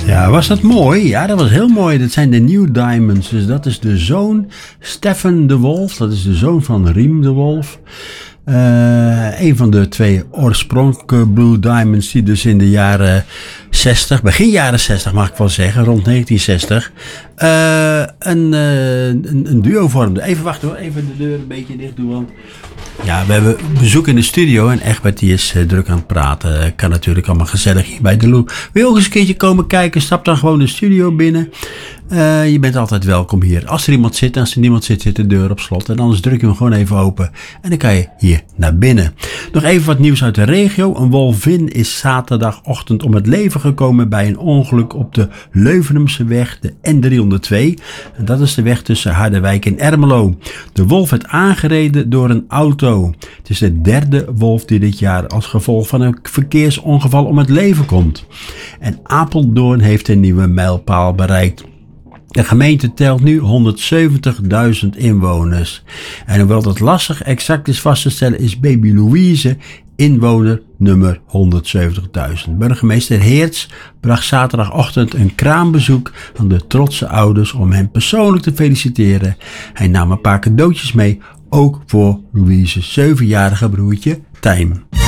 Ja, was dat mooi? Ja, dat was heel mooi. Dat zijn de New Diamonds. Dus dat is de zoon, Stefan de Wolf. Dat is de zoon van Riem de Wolf. Een van de twee oorspronkelijke Blue Diamonds die dus in de jaren 60, begin jaren 60 mag ik wel zeggen, rond 1960, een duo vormde. Even wachten hoor, even de deur een beetje dicht doen. Ja, we hebben bezoek in de studio en Egbert die is druk aan het praten. Kan natuurlijk allemaal gezellig hier bij de Lou. Wil je ook eens een keertje komen kijken? Stap dan gewoon de studio binnen. Je bent altijd welkom hier. Als er iemand zit, als er niemand zit, zit de deur op slot. En anders druk je hem gewoon even open. En dan kan je hier naar binnen. Nog even wat nieuws uit de regio. Een wolvin is zaterdagochtend om het leven gekomen bij een ongeluk op de Leuvenumseweg, de N302. En dat is de weg tussen Harderwijk en Ermelo. De wolf werd aangereden door een auto. Het is de derde wolf die dit jaar als gevolg van een verkeersongeval om het leven komt. En Apeldoorn heeft een nieuwe mijlpaal bereikt. De gemeente telt nu 170.000 inwoners. En hoewel dat lastig exact is vast te stellen, is baby Louise inwoner nummer 170.000. Burgemeester Heerts bracht zaterdagochtend een kraambezoek aan de trotse ouders om hen persoonlijk te feliciteren. Hij nam een paar cadeautjes mee, ook voor Louise's 7-jarige broertje Tijm.